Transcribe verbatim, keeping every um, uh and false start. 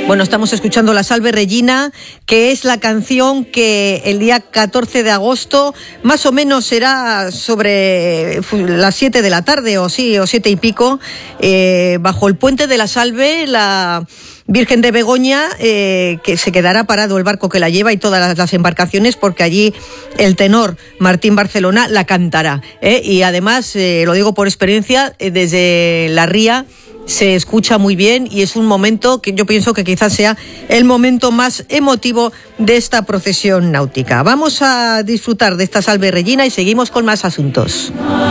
Bueno, estamos escuchando la Salve Regina, que es la canción que el día catorce de agosto, más o menos será sobre las siete de la tarde, o sí, o siete y pico, eh, bajo el puente de la Salve, la Virgen de Begoña, eh, que se quedará parado el barco que la lleva y todas las, las embarcaciones, porque allí el tenor Martín Barcelona la cantará, ¿eh? Y además, eh, lo digo por experiencia, eh, desde la ría se escucha muy bien y es un momento que yo pienso que quizás sea el momento más emotivo de esta procesión náutica. Vamos a disfrutar de esta Salve Regina y seguimos con más asuntos.